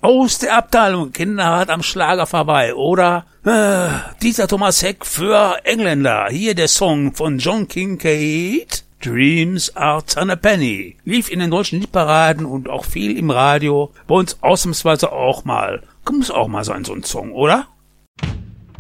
Aus der Abteilung Kinderhart am Schlager vorbei, oder? Dieser Thomas Heck für Engländer. Hier der Song von John Kincaid. Dreams are a penny. Lief in den deutschen Hitparaden und auch viel im Radio. Bei uns ausnahmsweise auch mal. Muss auch mal sein, so ein Song, oder?